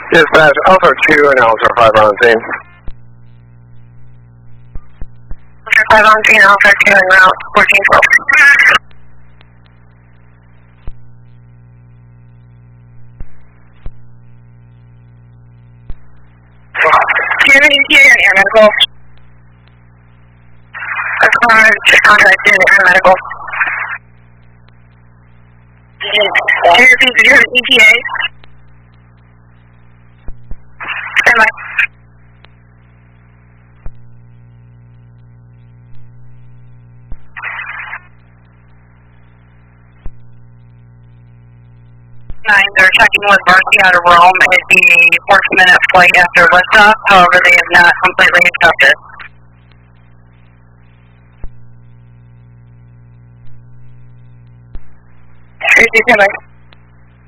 Dispatch, Alpha 2 and Alpha 5 on scene. Alpha 5 on scene, Alpha 2 and route 1412. Do you have any ETA on air medical? Just contacted air medical. Did you have an ETA? Stand by. They're checking with Varsity out of Rome. It'd be a 40-minute flight after liftoff. However, they have not completely accepted. Stand by.